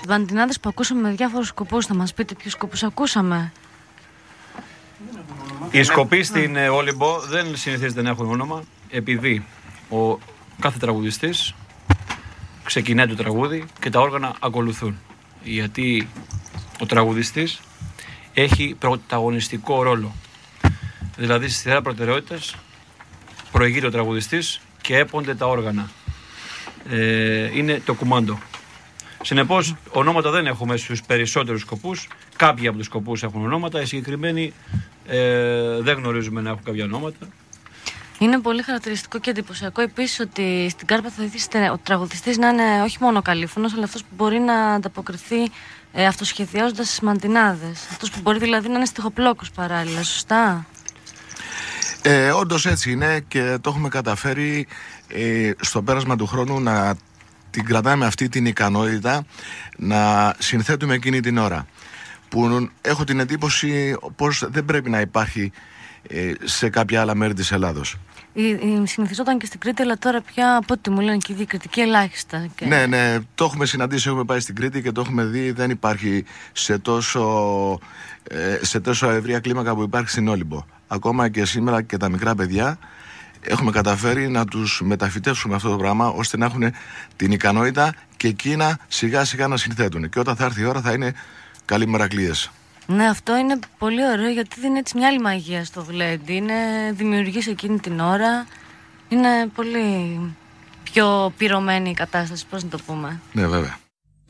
Μαντινάδες που ακούσαμε με διάφορους σκοπούς. Θα μας πείτε ποιους σκοπούς ακούσαμε? Οι σκοποί στην Όλυμπο δεν συνηθίζεται να έχουν όνομα, επειδή ο κάθε τραγουδιστής ξεκινάει το τραγούδι και τα όργανα ακολουθούν. Γιατί ο τραγουδιστής έχει πρωταγωνιστικό ρόλο. Δηλαδή στη σειρά προτεραιότητας προηγείται ο τραγουδιστής και έπονται τα όργανα. Είναι το κουμάντο. Συνεπώς, ονόματα δεν έχουμε στους περισσότερους σκοπούς. Κάποιοι από τους σκοπούς έχουν ονόματα. Οι συγκεκριμένοι δεν γνωρίζουμε να έχουν κάποια ονόματα. Είναι πολύ χαρακτηριστικό και εντυπωσιακό επίσης ότι στην Κάρπα θα ήθελε ο τραγουδιστής να είναι όχι μόνο καλήφωνος, αλλά αυτός που μπορεί να ανταποκριθεί αυτοσχεδιάζοντας τις μαντινάδες. Αυτός που μπορεί δηλαδή να είναι στιχοπλόκος παράλληλα, σωστά? Όντως έτσι είναι και το έχουμε καταφέρει στο πέρασμα του χρόνου να την κρατάμε αυτή την ικανότητα να συνθέτουμε εκείνη την ώρα, που έχω την εντύπωση πως δεν πρέπει να υπάρχει σε κάποια άλλα μέρη της Ελλάδος. Συνηθιζόταν και στην Κρήτη, αλλά τώρα πια από ό,τι μου λένε και η διακριτική ελάχιστα. Και... Ναι, το έχουμε συναντήσει, έχουμε πάει στην Κρήτη και το έχουμε δει, δεν υπάρχει σε τόσο ευρεία κλίμακα που υπάρχει στην Όλυμπο. Ακόμα και σήμερα και τα μικρά παιδιά έχουμε καταφέρει να τους μεταφυτεύσουμε αυτό το πράγμα, ώστε να έχουν την ικανότητα και εκείνα σιγά σιγά να συνθέτουν. Και όταν θα έρθει η ώρα θα είναι καλοί μερακλείες. Ναι, αυτό είναι πολύ ωραίο, γιατί δίνει έτσι μια άλλη μαγεία στο γλέντι. Είναι δημιουργής εκείνη την ώρα. Είναι πολύ πιο πυρωμένη η κατάσταση, πώς να το πούμε. Ναι, βέβαια.